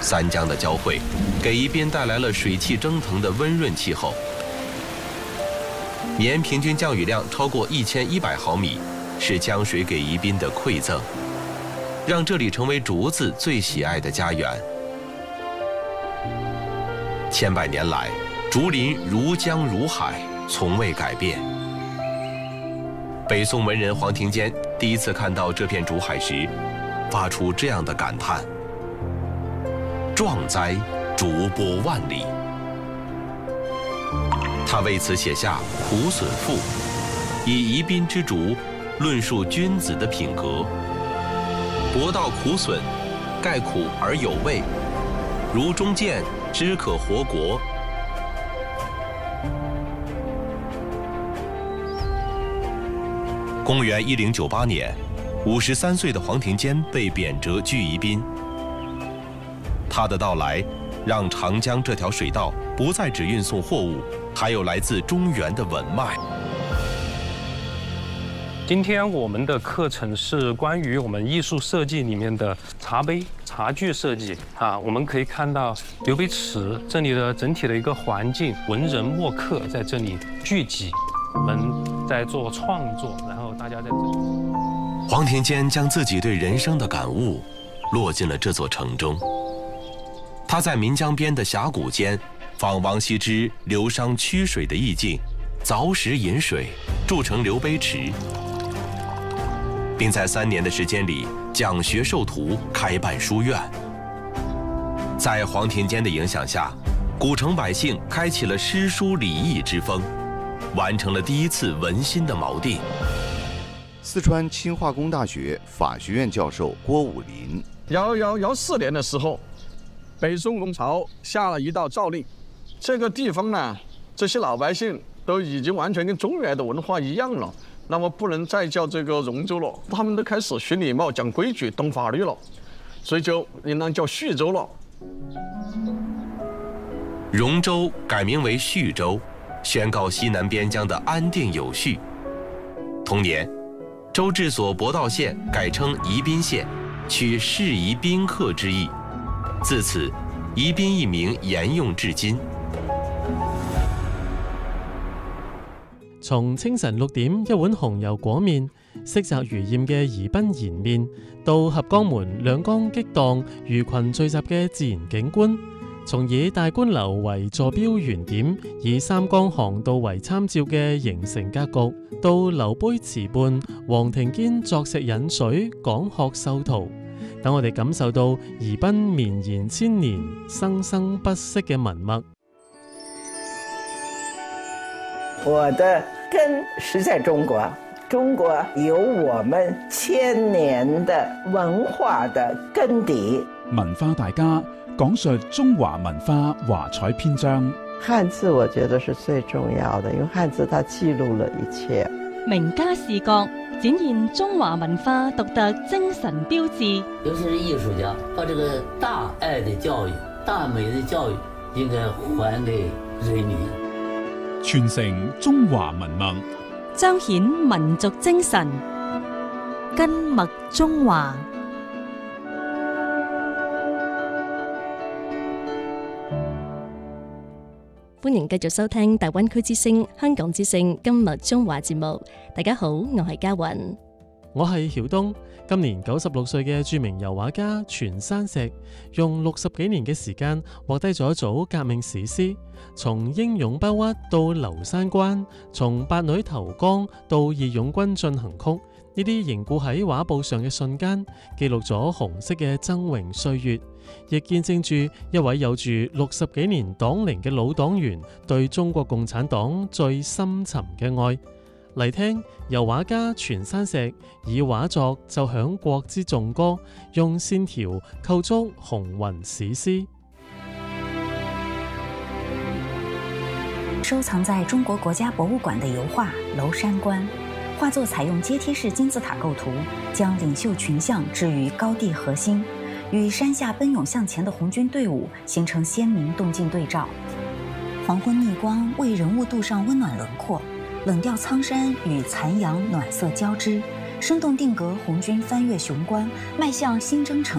三江的交汇，给宜宾带来了水汽蒸腾的温润气候。年平均降雨量超过1100毫米，是江水给宜宾的馈赠，让这里成为竹子最喜爱的家园。千百年来，竹林如江如海，从未改变。北宋文人黄庭坚第一次看到这片竹海时，发出这样的感叹：壮哉，竹波万里。他为此写下《苦损赋》，以宜宾之竹论述君子的品格。博道苦损，盖苦而有味，如中见，知可活国。公元1098年，53岁的黄庭坚被贬谪居宜宾。他的到来，让长江这条水道不再只运送货物，还有来自中原的文脉。 今天我们的课程是关于我们艺术设计里面的茶杯、茶具设计啊。我们可以看到刘备池这里的整体的一个环境，文人墨客在这里聚集，我们在做创作，然后大家在这里。 黄庭坚将自己对人生的感悟落进了这座城中。他在岷江边的峡谷间，仿王羲之流觞曲水的意境，凿石引水，筑成刘碑池，并在3年的时间里讲学授徒，开办书院。在黄庭坚的影响下，古城百姓开启了诗书礼义之风，完成了第一次文心的锚定。 四川清化工大学法学院教授郭武林 ，1114年的时候，北宋王朝下了一道诏令，这个地方呢，这些老百姓都已经完全跟中原的文化一样了，那么不能再叫这个荣州了，他们都开始学礼貌、讲规矩、懂法律了，所以就应当叫叙州了。 荣州改名为叙州，宣告西南边疆的安定有序。同年，州治所博道县改称宜宾县，取适宜宾客之意。自此，宜宾一名沿用至今。 從清晨6點一碗紅油果麵，色澤如豔嘅宜賓燃麵，到合江門兩江激盪、魚群聚集嘅自然景觀，從以大觀樓為坐標原點，以三江航道為參照嘅形成格局，到留杯池畔、黃庭堅作石引水、講學授徒，等我哋感受到宜賓綿延千年、生生不息嘅文脈。 我的根是在中国，中國有我們1000年的文化的根底。 文化大家講述中華文化華彩篇章。 漢字我覺得是最重要的，因為漢字它記錄了一切。 名家視角展現中華文化獨特精神標誌。 尤其是藝術家，把這個大愛的教育、大美的教育應該還給人民。 傳承中華文脈， 彰顯民族精神，根脈中華。歡迎繼續收聽大灣區之聲、香港之聲根脈中華節目。大家好，我係嘉雲， 我係曉東。今年96歲嘅著名油畫家全山石，用60幾年嘅時間畫低咗一組革命史詩，從英勇不屈到流山關，從八女投江到義勇軍進行曲，呢啲凝固喺畫布上嘅瞬間，記錄咗紅色嘅崢嶸歲月，亦見證住一位有住60幾年黨齡嘅老黨員對中國共產黨最深沉嘅愛。嚟聽油畫家全山石以畫作奏響國之頌歌，用線條構築雄渾史詩。 收藏在中国国家博物馆的油画《娄山关》，画作采用阶梯式金字塔构图，将领袖群像置于高地核心，与山下奔涌向前的红军队伍形成鲜明动静对照。黄昏逆光为人物镀上温暖轮廓，冷调苍山与残阳暖色交织，生动定格红军翻越雄关，迈向新征程